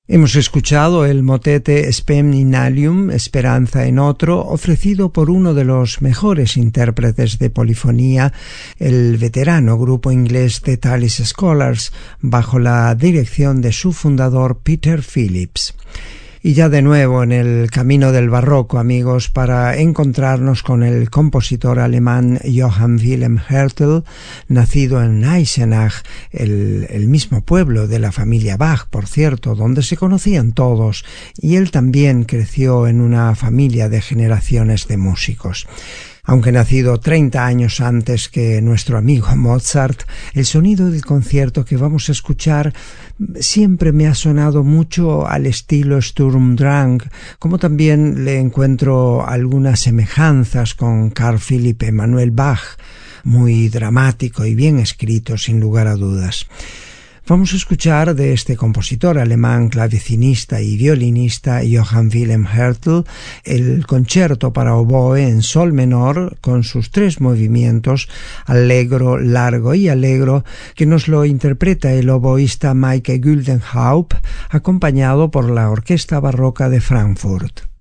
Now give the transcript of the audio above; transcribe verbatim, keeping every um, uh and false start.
Hemos escuchado el motete Spem in alium, Esperanza en otro, ofrecido por uno de los mejores intérpretes de polifonía, el veterano grupo inglés The Tallis Scholars, bajo la dirección de su fundador Peter Phillips. Y ya de nuevo en el camino del barroco, amigos, para encontrarnos con el compositor alemán Johann Wilhelm Hertel, nacido en Eisenach, el, el mismo pueblo de la familia Bach, por cierto, donde se conocían todos, y él también creció en una familia de generaciones de músicos. Aunque nacido treinta años antes que nuestro amigo Mozart, el sonido del concierto que vamos a escuchar siempre me ha sonado mucho al estilo Sturm und Drang, como también le encuentro algunas semejanzas con Carl Philipp Emanuel Bach, muy dramático y bien escrito sin lugar a dudas. Vamos a escuchar de este compositor alemán, clavecinista y violinista Johann Wilhelm Hertel, el concierto para oboe en sol menor con sus tres movimientos, allegro, largo y allegro, que nos lo interpreta el oboísta Maike Güldenhaupt, acompañado por la Orquesta Barroca de Frankfurt.